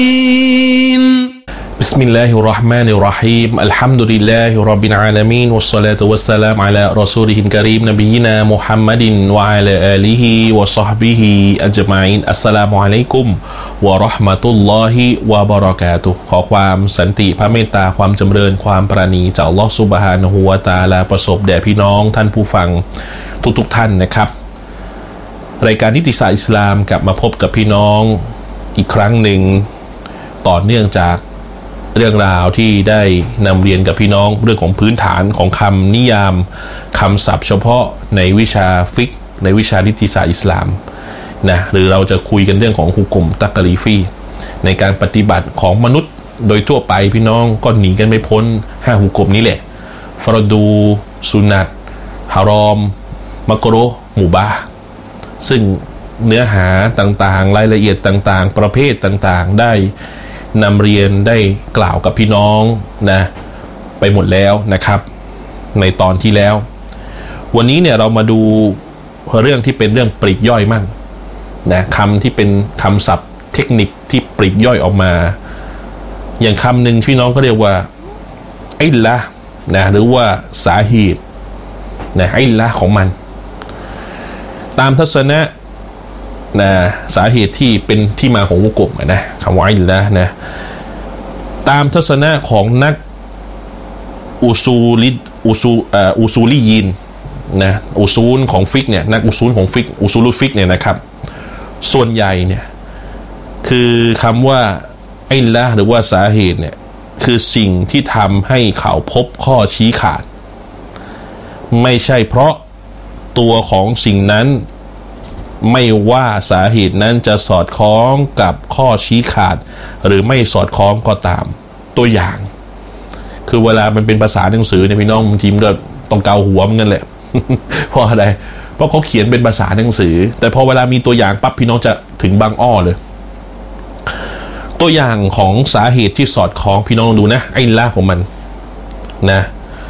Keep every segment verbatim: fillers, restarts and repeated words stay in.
بسم الله الرحمن الرحيم الحمد لله رب العالمين والصلاة والسلام على رسوله الكريم نبينا محمد وعلى آله وصحبه أجمعين السلام عليكم ورحمة الله وبركاته ขอความสันติพระเมตตาความจำเริญความปราณีจากอัลเลาะห์ซุบฮานะฮูวะตะอาลาประสบแด่พี่น้องท่านผู้ฟังทุกๆท่านนะครับรายการนิติศาสตร์อิสลามกลับมาพบกับพี่น้องอีกครั้งหนึ่งต่อเนื่องจากเรื่องราวที่ได้นำเรียนกับพี่น้องเรื่องของพื้นฐานของคำนิยามคำศัพท์เฉพาะในวิชาฟิกในวิชานิติศาสตร์อิสลามนะหรือเราจะคุยกันเรื่องของฮุกุมตักลีฟีในการปฏิบัติของมนุษย์โดยทั่วไปพี่น้องก็หนีกันไม่พ้นห้าฮุกุมนี้แหละฟารดูสุนัตฮารอมมักรุฮ์มุบาฮ์ซึ่งเนื้อหาต่างๆรายละเอียดต่างๆประเภทต่างๆได้นำเรียนได้กล่าวกับพี่น้องนะไปหมดแล้วนะครับในตอนที่แล้ววันนี้เนี่ยเรามาดูเรื่องที่เป็นเรื่องปลีกย่อยมั่งนะคำที่เป็นคำศัพท์เทคนิคที่ปลีกย่อยออกมาอย่างคำหนึ่งพี่น้องก็เรียกว่าอิลละนะหรือว่าสาเหตุนะอิลละของมันตามทัศนะนะสาเหตุที่เป็นที่มาของฮุกุมนะคำว่าอิลละนะตามทัศนะของนักอุซูลิอุซูอ่าอุซูลียีนนะอุซูลของฟิกเนี่ยนักอุซูลของฟิกอุซูลุฟิกเนี่ยนะครับส่วนใหญ่เนี่ยคือคำว่าอิลละหรือว่าสาเหตุเนี่ยคือสิ่งที่ทำให้เขาพบข้อชี้ขาดไม่ใช่เพราะตัวของสิ่งนั้นไม่ว่าสาเหตุนั้นจะสอดคล้องกับข้อชี้ขาดหรือไม่สอดคล้องก็ตามตัวอย่างคือเวลามันเป็นภาษาหนังสือเนี่ยพี่น้องบางทีมันก็ต้องเกาหัวมันกันแหละ เพราะอะไรเพราะเขาเขียนเป็นภาษาหนังสือแต่พอเวลามีตัวอย่างปั๊บพี่น้องจะถึงบางอ้อเลยตัวอย่างของสาเหตุที่สอดคล้องพี่น้องดูนะไอ้ล่าของมันนะ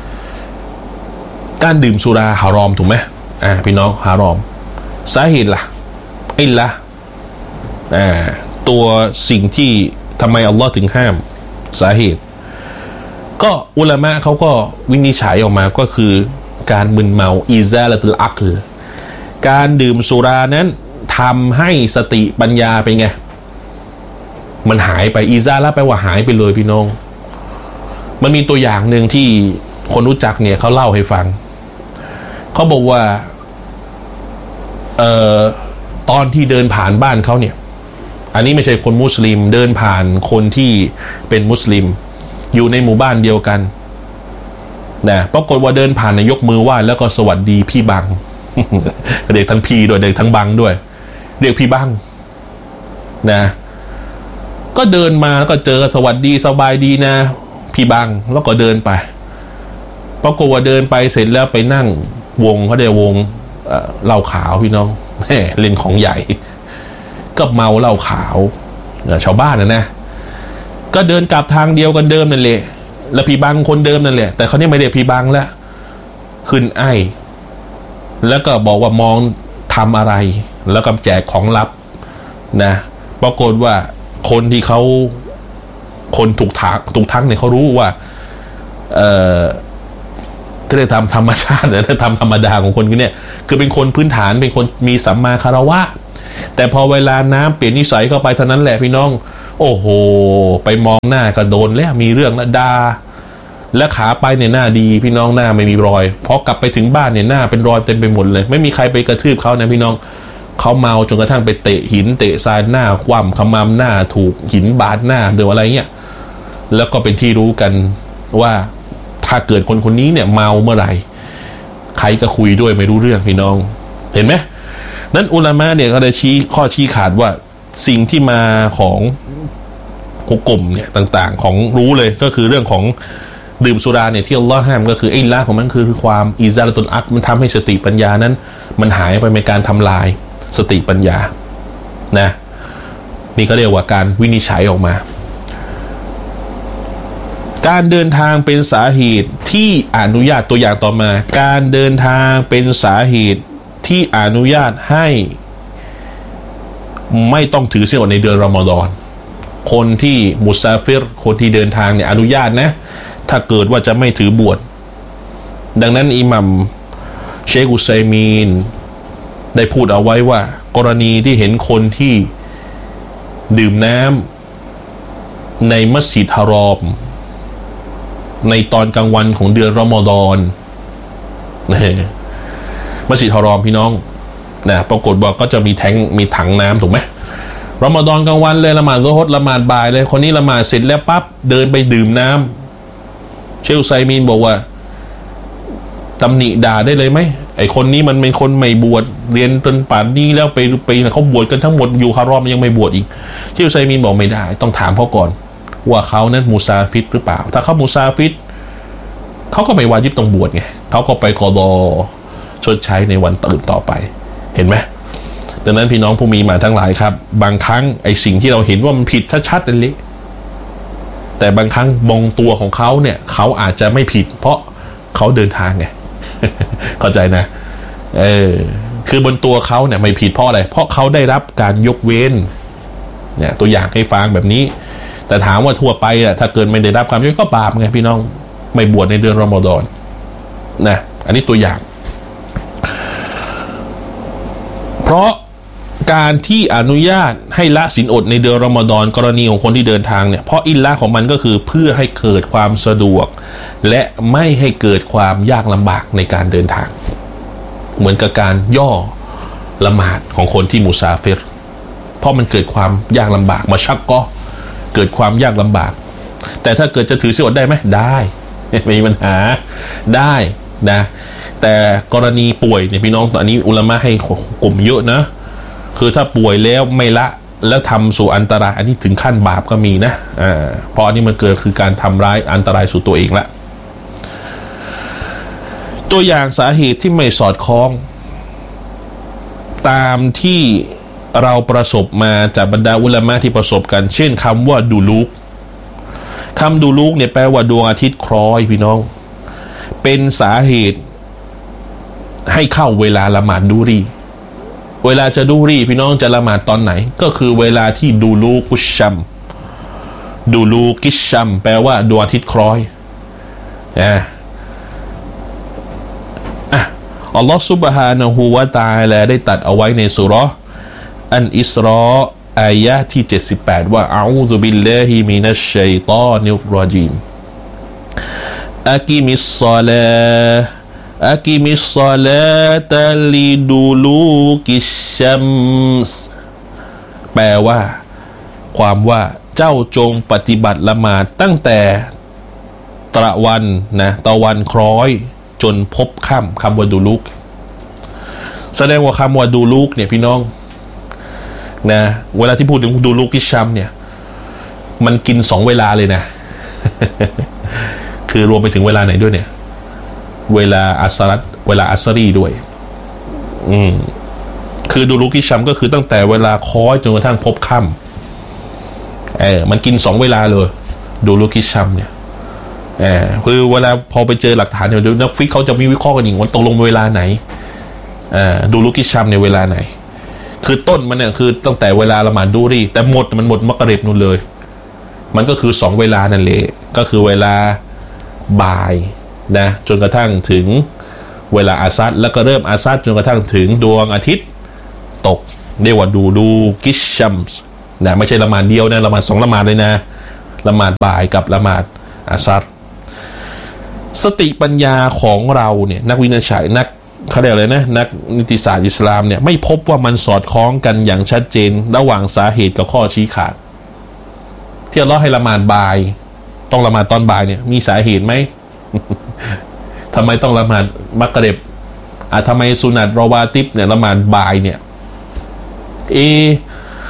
การดื่มสุราฮารอมถูกไหมอ่าพี่น้องฮารอมสาเหตุล่ะอิลละอ่าตัวสิ่งที่ทำไมอัลลอฮ์ถึงห้ามสาเหตุก็อุลามะเขาก็วินิจฉัยออกมาก็คือการมึนเมาอิซาละตุลอักลการดื่มสุรานั้นทำให้สติปัญญาเป็นไงมันหายไปอิซาละแปลว่าหายไปเลยพี่น้องมันมีตัวอย่างหนึ่งที่คนรู้จักเนี่ยเขาเล่าให้ฟังเขาบอกว่าเอ่อตอนที่เดินผ่านบ้านเขาเนี่ยอันนี้ไม่ใช่คนมุสลิมเดินผ่านคนที่เป็นมุสลิมอยู่ในหมู่บ้านเดียวกันนะปรากฏว่าเดินผ่านยกมือไหว้แล้วก็สวัสดีพี่บัง เด็กทั้งพี่ด้วยเด็กทั้งบังด้วยเรียกพี่บังนะก็เดินมาแล้วก็เจอสวัสดีสบายดีนะพี่บังแล้วก็เดินไปปรากฏว่าเดินไปเสร็จแล้วไปนั่งวงเขาเรียกวงเหล้าขาวพี่น้องเล่นของใหญ่ก็เมาเหล้าขาวชาวบ้านนะนะก็เดินกลับทางเดียวกันเดิมนั่นแหละแล้วพี่บังคนเดิมนั่นแหละแต่เขาเนี่ยไม่เรียกพี่บังแล้วขึ้นไอ้แล้วก็บอกว่ามองทำอะไรแล้วก็แจกของลับนะปรากฏว่าคนที่เขาคนถูกทักถูกทักเนี่ยเขารู้ว่าเอ่อที่ได้ทำธรรมชาติและทำธรรมดาของคนเนี่ยคือเป็นคนพื้นฐานเป็นคนมีสัมมาคารวะแต่พอเวลาน้ำเปลี่ยนนิสัยเข้าไปเท่านั้นแหละพี่น้องโอ้โหไปมองหน้าก็โดนแล้วมีเรื่องละดาและขาไปเนี่ยหน้าดีพี่น้องหน้าไม่มีรอยพอกลับไปถึงบ้านเนี่ยหน้าเป็นรอยเต็มไปหมดเลยไม่มีใครไปกระทืบเขานะพี่น้องเขาเมาจนกระทั่งไปเตะหินเตะทรายหน้าคว่ำขมำหน้าถูกหินบาดหน้าหรืออะไรเงี้ยแล้วก็เป็นที่รู้กันว่าถ้าเกิดคนคนนี้เนี่ยเมาเมื่อไหร่ใครก็คุยด้วยไม่รู้เรื่องพี่น้องเห็นไหมนั้นอุลามะเนี่ยก็ได้ชี้ข้อชี้ขาดว่าสิ่งที่มาของฮุกุมเนี่ยต่างๆของรู้เลยก็คือเรื่องของดื่มสุราเนี่ยที่อัลลอฮ์ห้ามก็คือไอ้ละของมันคือความอิซาละตุลอักมันทำให้สติปัญญานั้นมันหายไปในการทำลายสติปัญญานะนี่ก็เรียกว่าการวินิจฉัยออกมาการเดินทางเป็นสาเหตุที่อนุญาตตัวอย่างต่อมาการเดินทางเป็นสาเหตุที่อนุญาตให้ไม่ต้องถือศีลอดในเดือนรอมฎอนคนที่มุซาฟิรคนที่เดินทางเนี่ยอนุญาตนะถ้าเกิดว่าจะไม่ถือบวชดังนั้นอิหมัมเชคอุซัยมีนได้พูดเอาไว้ว่ากรณีที่เห็นคนที่ดื่มน้ำในมัสยิดฮารอมในตอนกลางวันของเดือนรอมฎอนนะมัสยิดฮารอมพี่น้องนะปรากฏว่าก็จะมีแทงมีถังน้ำถูกไหมรอมฎอนกลางวันเลยละหมาดซุฮรละหมาดบ่ายเลยคนนี้ละหมาดเสร็จแล้วปั๊บเดินไปดื่มน้ำเชคอุซัยมีนบอกว่าตำหนิด่าได้เลยไหมไอคนนี้มันเป็นคนไม่บวชเรียนจนป่านนี้แล้วไปไปเขาบวชกันทั้งหมดอยู่ฮารอมยังไม่บวชอีกเชคอุซัยมีนบอกไม่ได้ต้องถามเขาก่อนว่าเขานั้นมุซาฟิรหรือเปล่าถ้าเขามุซาฟิรเขาก็ไม่วาญิบต้องบวชไงเขาก็ไปกอฎอชดใช้ในวันตื่นต่อไปเห็นไหมดังนั้นพี่น้องผู้มีมาทั้งหลายครับบางครั้งไอสิ่งที่เราเห็นว่ามันผิดชัดๆนั่นแหละแต่บางครั้งมองตัวของเขาเนี่ยเขาอาจจะไม่ผิดเพราะเขาเดินทางไง เข้าใจนะเออคือบนตัวเขาเนี่ยไม่ผิดเพราะอะไรเพราะเขาได้รับการยกเว้นเนี่ยตัวอย่างให้ฟังแบบนี้แต่ถามว่าทั่วไปอ่ะถ้าเกิดไม่ได้รับความยกเว้นก็บาปไงพี่น้องไม่บวชในเดือนรอมฎอนนะอันนี้ตัวอย่างเพราะการที่อนุญาตให้ละศีลอดในเดือนรอมฎอนกรณีของคนที่เดินทางเนี่ยเพราะอิลละของมันก็คือเพื่อให้เกิดความสะดวกและไม่ให้เกิดความยากลำบากในการเดินทางเหมือนกับการย่อละหมาดของคนที่มุซาฟิรเพราะมันเกิดความยากลำบากมาชักก็เกิดความยากลำบากแต่ถ้าเกิดจะถือศีลอดได้ไหมได้ไม่มีปัญหาได้นะแต่กรณีป่วยเนี่ยพี่น้องตอนนี้อุลามะให้กลุ่มเยอะนะคือถ้าป่วยแล้วไม่ละแล้วทำสู่อันตรายอันนี้ถึงขั้นบาปก็มีนะอ่าเพราะอันนี้มันเกิดคือการทำร้ายอันตรายสู่ตัวเองละตัวอย่างสาเหตุที่ไม่สอดคล้องตามที่เราประสบมาจากบรรดาอุลามะที่ประสบกันเช่นคำว่าดูลูกคำดูลูกเนี่ยแปลว่าดวงอาทิตย์คล้อยพี่น้องเป็นสาเหตุให้เข้าเวลาละหมาดดูรีเวลาจะดูรีพี่น้องจะละหมาดตอนไหนก็คือเวลาที่ดูลูกุชชัมดูลูกิชชัมแปลว่าดวงอาทิตย์คล้อยนะอ่ะอัลลอฮฺซุบฮานะฮูวะตะอาลาได้ตัดเอาไว้ในซูเราะห์อันอิสรออายะห์ที่เจ็ดสิบแปดว่าอะอูซุบิลลาฮิมินัชชัยฏอนิรรอญีมอะกิมิศศอลาอะกิมิศศอลาตะลิดูลูกิชชัมส์แปลว่าความว่าเจ้าจงปฏิบัติละหมาดตั้งแต่ตะวันนะตะวันคล้อยจนพบค่ำคำว่าดูลูกแสดงว่าคำว่าดูลูกเนี่ยพี่น้องนะเวลาที่พูดถึงดูลูกกิชชัมเนี่ยมันกินสองเวลาเลยนะ คือรวมไปถึงเวลาไหนด้วยเนี่ยเวลาอัสรัตเวลาอัสรีด้วยอืมคือดูลูกิชัมก็คือตั้งแต่เวลาค้อยจนกระทั่งพบค่ำเออมันกินสองเวลาเลยดูลูกิชัมเนี่ยเออคือเวลาพอไปเจอหลักฐานเนี่ยนักฟิกเขาจะมีวิเคราะห์กันอีกว่าตกลงเวลาไหนอ่าดูลูกิชัมในเวลาไหนคือต้นมันเนี่ยคือตั้งแต่เวลาละหมาดดูรีแต่หมดมันหมดมักริบนู่นเลยมันก็คือสองเวลานั่นแหละก็คือเวลาบ่ายนะจนกระทั่งถึงเวลาอาซัดแล้วก็เริ่มอาซัดจนกระทั่งถึงดวงอาทิตย์ตกเรียกว่าดูดูกิชชัมส์นะไม่ใช่ละหมาดเดียวนะละหมาดสองละหมาดเลยนะละหมาดบ่ายกับละหมาดอาซัดสติปัญญาของเราเนี่ยนักวิทยาศาสตร์นักเขาเรียกอะไรนะนักนิติศาสตร์อิสลามเนี่ยไม่พบว่ามันสอดคล้องกันอย่างชัดเจนระหว่างสาเหตุกับข้อชี้ขาดที่อัลเลาะห์ให้ละหมาดบ่ายต้องละหมาดตอนบ่ายเนี่ยมีสาเหตุไหม ทำไมต้องละหมาดมักริบอ่ะทำไมสุนัตรอวาติบเนี่ยละหมาดบ่ายเนี่ยเอ